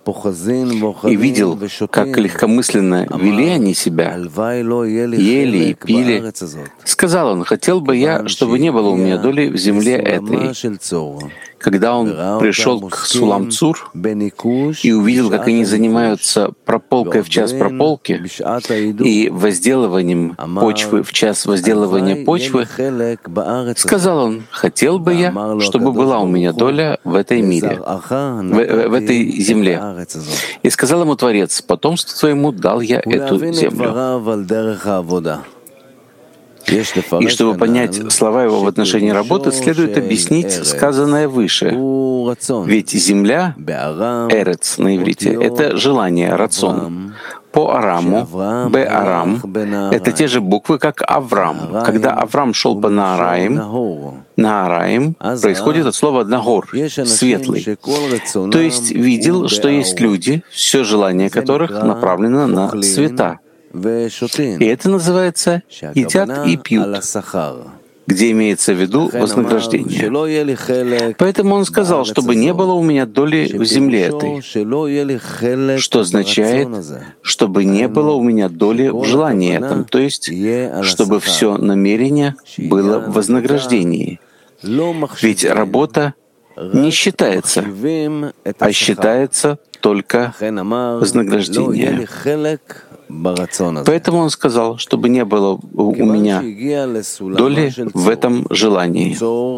и видел, как легкомысленно вели они себя, ели и пили. Сказал он: хотел бы я, чтобы не было у меня доли в земле этой. Когда он пришел к Сулам-Цур и увидел, как они занимаются прополкой в час прополки и возделыванием почвы в час возделывания почвы, сказал он: хотел бы я, чтобы была у меня доля в этой мире, в этой земле. И сказал ему Творец: потомству твоему дал я эту землю. И чтобы понять слова его в отношении работы, следует объяснить сказанное выше. Ведь земля, эрец на иврите, — это желание, рацион. По араму, бе-арам — это те же буквы, как Авраам. Когда Авраам шел по Наараим происходит от слова «нагор» — «светлый». То есть видел, что есть люди, все желание которых направлено на света. И это называется «едят и пьют», где имеется в виду вознаграждение. Поэтому он сказал, чтобы не было у меня доли в земле этой, что означает, чтобы не было у меня доли в желании этом, то есть, чтобы все намерение было в вознаграждении. Ведь работа не считается, а считается только вознаграждение. Поэтому он сказал, чтобы не было у меня доли в этом желании.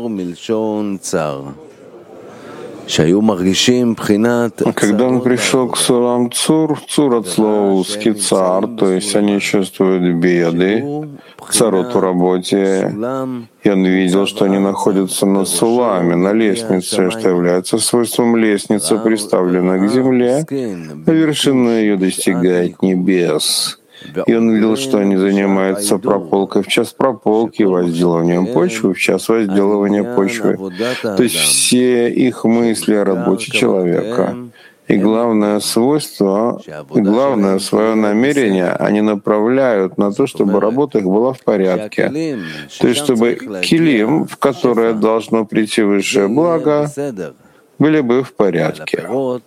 Когда он пришел к Сулам-Цур, Цур от слова узкий цар, то есть они чувствуют беды, царот в работе, и он видел, что они находятся на Суламе, на лестнице, что является свойством лестницы, приставленной к земле, а вершина ее достигает небес. И он видел, что они занимаются прополкой в час прополки, возделыванием почвы в час возделывания почвы. То есть все их мысли о работе человека. И главное свойство, и главное свое намерение они направляют на то, чтобы работа их была в порядке. То есть чтобы килим, в которое должно прийти высшее благо, были бы в порядке.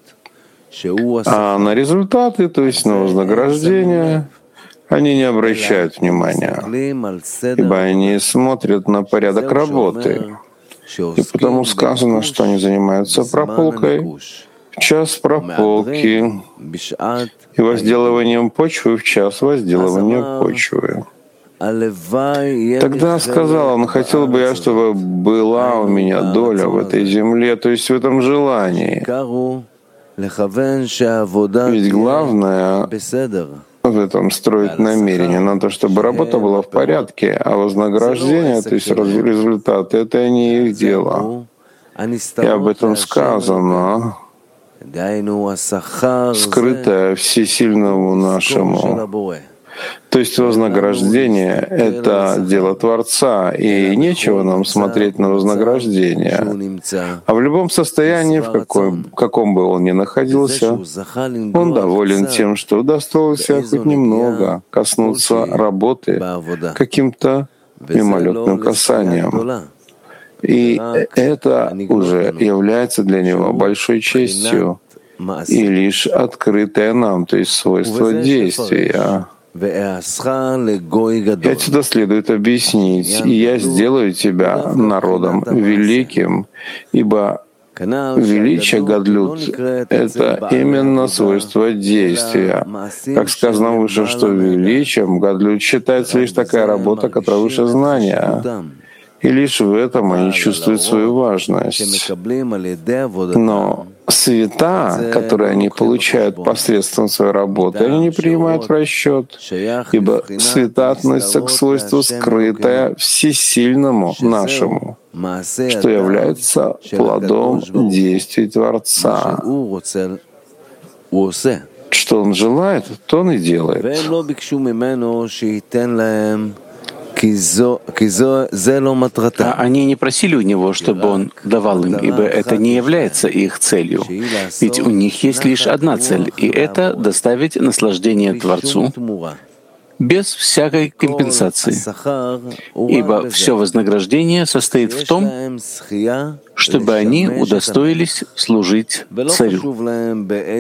А на результаты, то есть на вознаграждение, они не обращают внимания, ибо они смотрят на порядок работы. И потому сказано, что они занимаются прополкой в час прополки и возделыванием почвы в час возделывания почвы. Тогда сказал он: хотел бы я, чтобы была у меня доля в этой земле, то есть в этом желании. Ведь главное в этом строить намерение на то, чтобы работа была в порядке, а вознаграждение, то есть результаты, это не их дело. И об этом сказано: скрытое всесильному нашему. То есть вознаграждение — это дело Творца, и нечего нам смотреть на вознаграждение. А в любом состоянии, в каком бы он ни находился, он доволен тем, что удостоился хоть немного коснуться работы каким-то мимолетным касанием. И это уже является для него большой честью и лишь открытое нам, то есть свойство действия. И отсюда следует объяснить: «И я сделаю тебя народом великим, ибо величие гадлют — это именно свойство действия». Как сказано выше, что величием гадлют считается лишь такая работа, которая выше знания. И лишь в этом они чувствуют свою важность. Но света, которые они получают посредством своей работы, они не принимают в расчет, ибо света относятся к свойству скрытое всесильному нашему, что является плодом действий Творца. Что Он желает, то Он и делает. Они не просили у него, чтобы он давал им, ибо это не является их целью. Ведь у них есть лишь одна цель, и это — доставить наслаждение Творцу без всякой компенсации. Ибо все вознаграждение состоит в том, чтобы они удостоились служить Царю.